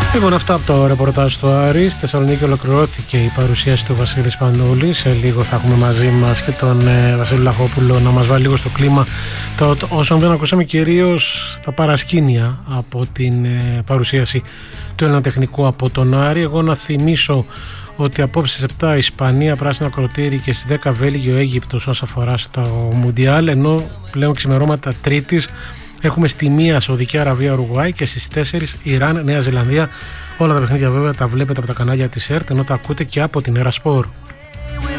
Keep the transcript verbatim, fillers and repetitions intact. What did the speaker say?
Λοιπόν, αυτά από το ρεπορτάζ του Άρη. Στη Θεσσαλονίκη ολοκληρώθηκε η παρουσίαση του Βασίλη Σπανούλη. Σε λίγο θα έχουμε μαζί μας και τον ε, Βασίλη Λαχόπουλο να μας βάλει λίγο στο κλίμα το, το, όσων δεν ακούσαμε, κυρίως τα παρασκήνια από την ε, παρουσίαση του ελληνοτεχνικού από τον Άρη. Εγώ να θυμίσω ότι απόψε στις επτά Ισπανία, πράσινο ακροτήρι και στις δέκα Βέλγιο, Αίγυπτος όσον αφορά στο Μουντιάλ, ενώ πλέον ξημερώματα Τρίτης έχουμε στη μία Σαουδική Αραβία, Ουρουγουάη και στις τέσσερις Ιράν, Νέα Ζηλανδία. Όλα τα παιχνίδια βέβαια τα βλέπετε από τα κανάλια της ΕΡΤ, ενώ τα ακούτε και από την Έρα Σπορ.